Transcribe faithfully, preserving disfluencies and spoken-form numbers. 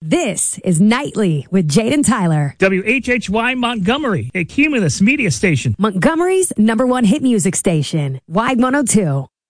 This is Nightly with Jaden Tyler. W H H Y Montgomery, a Cumulus media station. Montgomery's number one hit music station, Wide one oh two.